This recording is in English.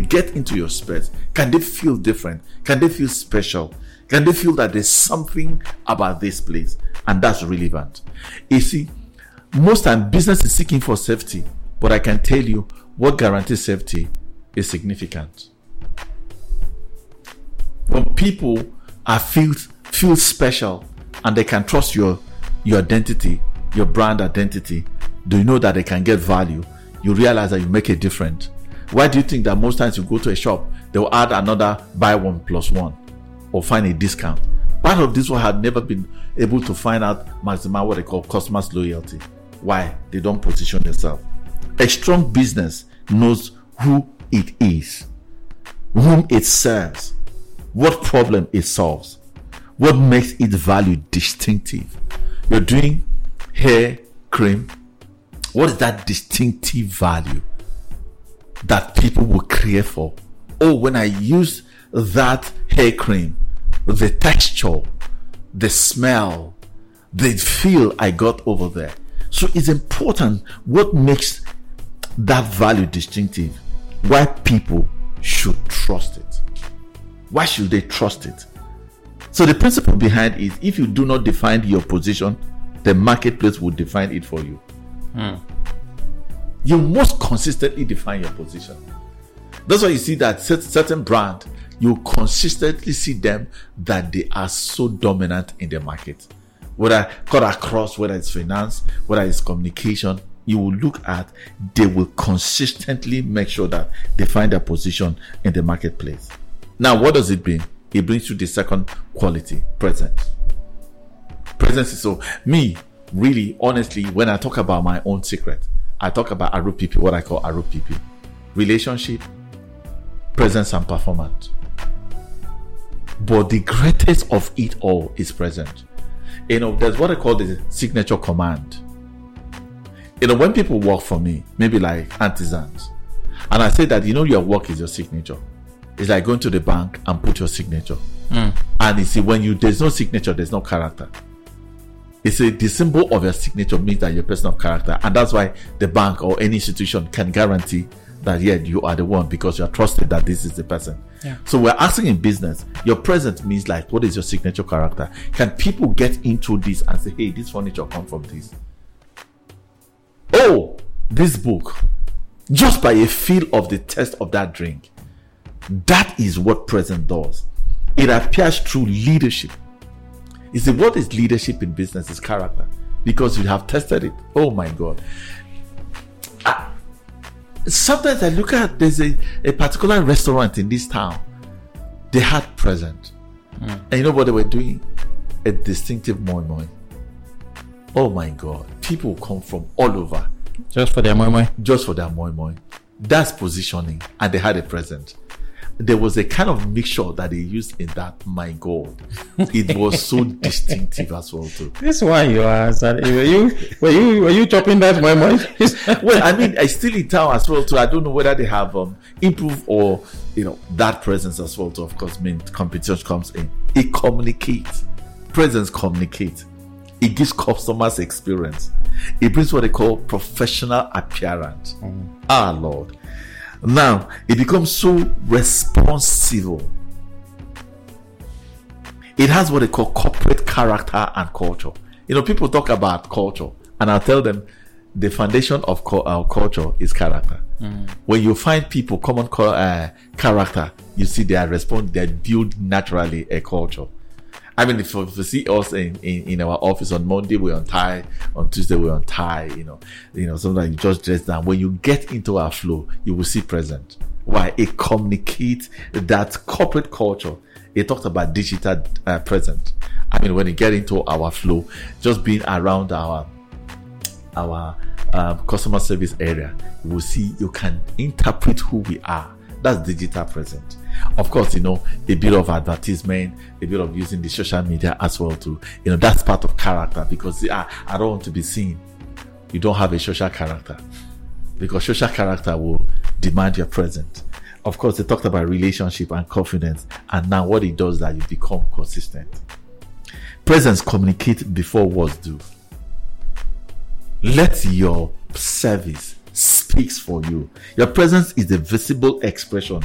get into your space, can they feel different? Can they feel special? Can they feel that there's something about this place? And that's relevant. You see, most time business is seeking for safety, but I can tell you what guarantees safety is significant. When people feel special and they can trust your identity, your brand identity, do you know that they can get value? You realize that you make a difference. Why do you think that most times you go to a shop, they will add another buy one plus one or find a discount? Part of this one had never been able to find out maximize what they call customers' loyalty. Why? They don't position themselves. A strong business knows who it is, whom it serves, what problem it solves, what makes its value distinctive. You're doing hair cream. What is that distinctive value that people will crave for? Oh, when I use that hair cream, the texture, the smell, the feel I got over there. So it's important what makes that value distinctive. Why people should trust it. Why should they trust it? So the principle behind it, if you do not define your position, the marketplace will define it for you. You must consistently define your position. That's why you see that certain brand, you consistently see them that they are so dominant in the market. Whether cut across, whether it's finance, whether it's communication, you will look at, they will consistently make sure that they find their position in the marketplace. Now, what does it bring? It brings you the second quality, presence. Presence is so, me, really, honestly, when I talk about my own secret, I talk about ROPP, what I call ROPP. Relationship, presence, and performance. But the greatest of it all is present. There's what I call the signature command. When people work for me, maybe like artisans, and I say that, your work is your signature. It's like going to the bank and put your signature. And you see, when there's no signature, there's no character. The symbol of your signature means that you're a person of character. And that's why the bank or any institution can guarantee that, you are the one, because you're trusted that this is the person. Yeah. So we're asking in business, your presence means like, what is your signature character? Can people get into this and say, hey, this furniture comes from this? Oh, this book, just by a feel of the taste of that drink. That is what presence does. It appears through leadership. You see, what is leadership in business? Is character, because you have tested it. Oh my God. Sometimes I look at, there's a particular restaurant in this town. They had present. And you know what they were doing? A distinctive moi moi. Oh my God. People come from all over. Just for their moi moi. Just for their moi moi. That's positioning. And they had a present. There was a kind of mixture that they used in that. My God, it was so distinctive as well too. This is why you are. Were you chopping that moi moi? Well, I mean, I still in town as well too. I don't know whether they have improved or that presence as well too. Of course, competition comes in. It communicates. Presence communicates. It gives customers experience. It brings what they call professional appearance. Lord. Now, it becomes so responsible. It has what they call corporate character and culture. People talk about culture, and I'll tell them the foundation of our culture is character. When you find people common character, you see they build naturally a culture. I mean, if you see us in our office on Monday, we're on tie. On Tuesday, we're on tie. Sometimes you just dress down. When you get into our flow, you will see present. Why? It communicates that corporate culture. It talks about digital present. I mean, when you get into our flow, just being around our customer service area, you will see you can interpret who we are. That's digital present. Of course, a bit of advertisement, a bit of using the social media as well too. That's part of character, because I don't want to be seen. You don't have a social character, because social character will demand your presence. Of course, they talked about relationship and confidence, and now what it does is that you become consistent. Presence communicates before words do. Let your service speaks for you. Your presence is a visible expression